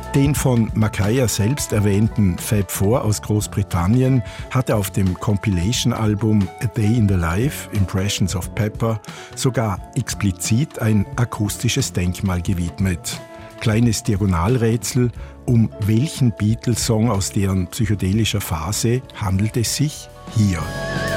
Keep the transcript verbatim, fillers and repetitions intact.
Den von Makaya selbst erwähnten Fab Four aus Großbritannien hat er auf dem Compilation-Album A Day in the Life, Impressions of Pepper, sogar explizit ein akustisches Denkmal gewidmet. Kleines Diagonalrätsel, um welchen Beatles-Song aus deren psychedelischer Phase handelt es sich hier?